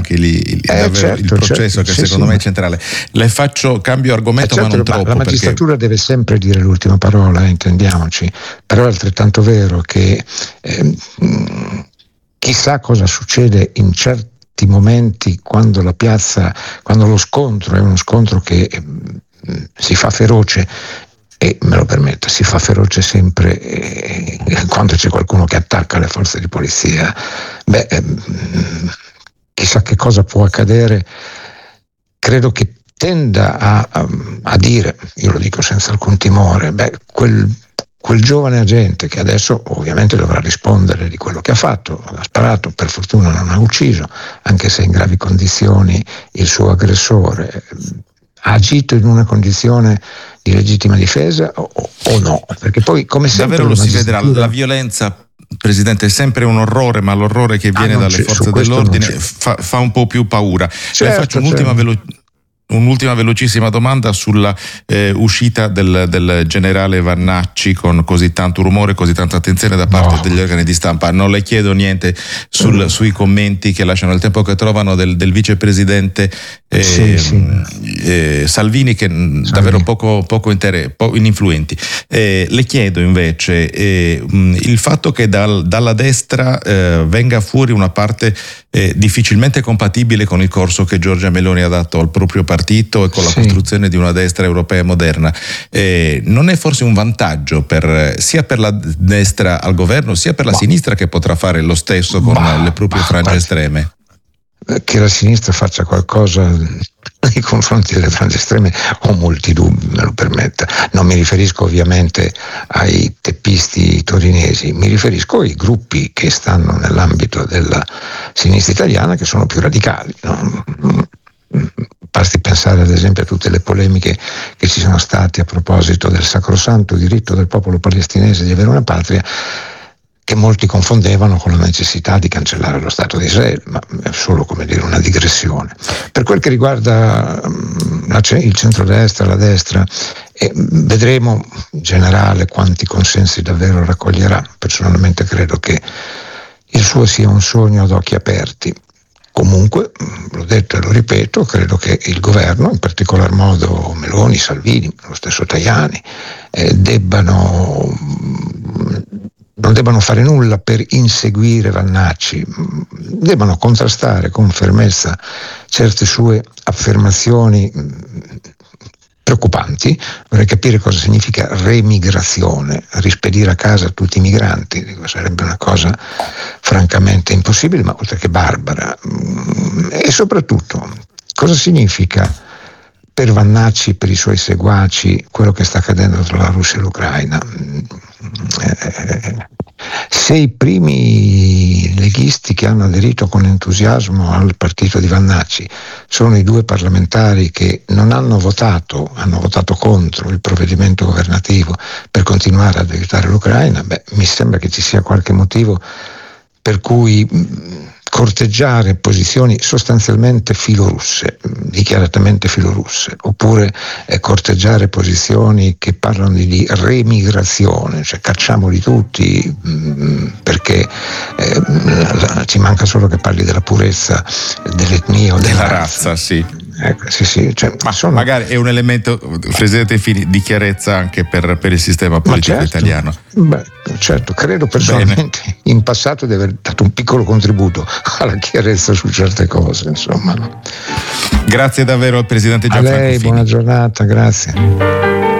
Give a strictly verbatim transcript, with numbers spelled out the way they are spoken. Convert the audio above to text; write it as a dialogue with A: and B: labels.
A: anche il, il,
B: eh,
A: davvero,
B: certo,
A: il processo
B: certo,
A: che
B: sì,
A: secondo
B: sì,
A: me è centrale. Le faccio cambio argomento,
B: eh, certo,
A: ma non
B: ma
A: troppo.
B: la magistratura
A: perché...
B: deve sempre dire l'ultima parola, eh, intendiamoci, però è altrettanto vero che eh, chissà cosa succede in certi momenti quando la piazza, quando lo scontro è uno scontro che eh, si fa feroce. E me lo permetta, si fa feroce sempre eh, quando c'è qualcuno che attacca le forze di polizia. Beh, ehm, chissà che cosa può accadere. Credo che tenda a, a, a dire, io lo dico senza alcun timore, beh, quel, quel giovane agente che adesso ovviamente dovrà rispondere di quello che ha fatto, ha sparato, per fortuna non ha ucciso, anche se in gravi condizioni il suo aggressore, ha agito in una condizione di legittima difesa o, o no? Perché poi, come sempre,
A: davvero lo si vedrà.
B: magistratura...
A: La violenza, Presidente, è sempre un orrore, ma l'orrore che viene
B: ah,
A: dalle forze dell'ordine fa, fa un po' più paura.
B: Certo,
A: Le faccio un'ultima
B: certo.
A: velocità. Un'ultima velocissima domanda sulla eh, uscita del, del generale Vannacci con così tanto rumore, così tanta attenzione da parte
B: no.
A: degli organi di stampa. Non le chiedo niente sul, mm. sui commenti che lasciano il tempo che trovano del, del vicepresidente eh,
B: sì, sì.
A: Eh, Salvini, che
B: Salvini.
A: davvero poco, poco inter- po- ininfluenti. Eh, le chiedo invece eh, il fatto che dal, dalla destra eh, venga fuori una parte eh, difficilmente compatibile con il corso che Giorgia Meloni ha dato al proprio partito e con la sì. costruzione di una destra europea moderna, eh, non è forse un vantaggio per, sia per la destra al governo sia per la ma, sinistra, che potrà fare lo stesso con ma, le proprie ma, frange ma, estreme?
B: Che la sinistra faccia qualcosa nei confronti delle frange estreme ho molti dubbi, me lo permetta. Non mi riferisco ovviamente ai teppisti torinesi, mi riferisco ai gruppi che stanno nell'ambito della sinistra italiana, che sono più radicali, no? Basti pensare ad esempio a tutte le polemiche che ci sono state a proposito del sacrosanto diritto del popolo palestinese di avere una patria, che molti confondevano con la necessità di cancellare lo Stato di Israele, ma è solo, come dire, una digressione. Per quel che riguarda il centrodestra, la destra, eh, vedremo in generale quanti consensi davvero raccoglierà. Personalmente credo che il suo sia un sogno ad occhi aperti. Comunque, l'ho detto e lo ripeto, credo che il governo, in particolar modo Meloni, Salvini, lo stesso Tajani, eh, debbano, non debbano fare nulla per inseguire Vannacci, debbano contrastare con fermezza certe sue affermazioni preoccupanti. Vorrei capire cosa significa remigrazione, rispedire a casa tutti i migranti. Dico, sarebbe una cosa francamente impossibile, ma oltre che barbara. E soprattutto, cosa significa per Vannacci, per i suoi seguaci, quello che sta accadendo tra la Russia e l'Ucraina? Se i primi leghisti che hanno aderito con entusiasmo al partito di Vannacci sono i due parlamentari che non hanno votato, hanno votato contro il provvedimento governativo per continuare ad aiutare l'Ucraina, beh, mi sembra che ci sia qualche motivo per cui corteggiare posizioni sostanzialmente filorusse, dichiaratamente filorusse, oppure eh, corteggiare posizioni che parlano di, di remigrazione, cioè cacciamoli tutti mh, perché eh, ci manca solo che parli della purezza dell'etnia o della,
A: della
B: razza.
A: razza, sì.
B: Ecco, sì, sì, cioè,
A: ma
B: sono...
A: magari è un elemento, Presidente Fini, di chiarezza anche per, per il sistema politico
B: certo,
A: italiano.
B: Beh, certo, credo personalmente Bene. in passato di aver dato un piccolo contributo alla chiarezza su certe cose, insomma.
A: Grazie davvero al Presidente Gianfranco
B: Fini. A lei,
A: Fini.
B: buona giornata, grazie.